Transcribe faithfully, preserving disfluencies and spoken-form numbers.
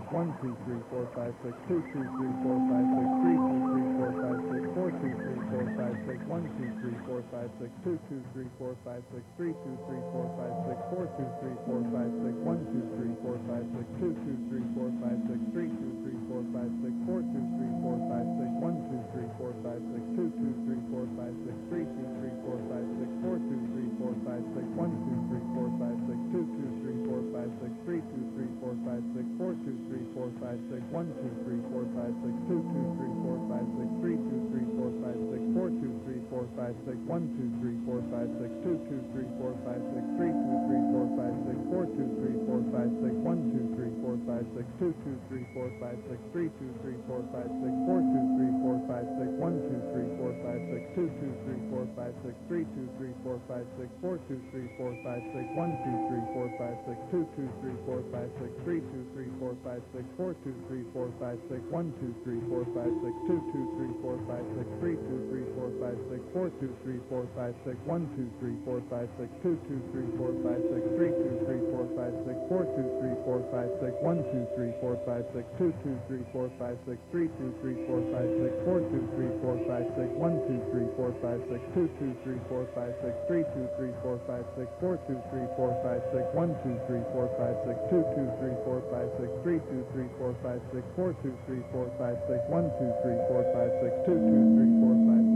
one two three four five six two two three four five six three two three four five six four two three four five six one two three four five six two two three four five six three two three four five six four two three four five six one two three four five six two two three four five six three two three four five six four two three four five six one two three four five six two two three four five six three two three four five six four two three four five six one two three four five six two two three four five six three two three four five six four two three four five six one two three four five six two two three four five six three two three four five six four two three four five six one two three four five six two two three four five six three two three four five six four two three four five six one two three four five six two two three four five six three two three four five six four two three four five six one two three four five six two two three four five six three two three four five six four two three four five six one two three four five six two two three four five six three two three four five six four two three four five six one two three four five six two two three four five six three two three four five six four two three four five six one two three four five six two two three four five six three two three four five six four two three four five six one two three four five six two two three four five six three two three four five six four two three four five six one two three four five six two two three four five six three two three four five six four two three four five six one two three four five six two two three four five six three two three four five six four two three four five six one two three four five six two two three four five